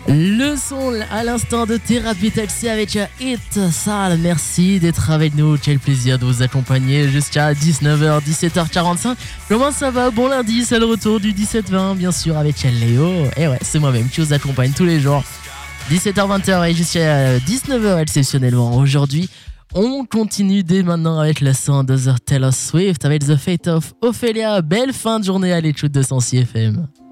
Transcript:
Le son à l'instant de Thérapie Taxi avec Hit Sale. Merci d'être avec nous. Quel plaisir de vous accompagner jusqu'à 19h, 17h45. Comment ça va? Bon lundi, c'est le retour du 17-20, bien sûr, avec Léo. Et ouais, c'est moi-même qui vous accompagne tous les jours. 17h, 20h et jusqu'à 19h exceptionnellement. Aujourd'hui, on continue dès maintenant avec le son de The Taylor Swift avec The Fate of Ophelia. Belle fin de journée à l'écoute de Sensi FM.